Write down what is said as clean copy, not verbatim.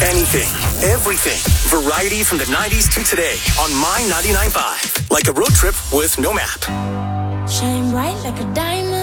Anything, everything. Variety from the 90s to today on My 99.5. Like a road trip with no map. Shine bright like a diamond.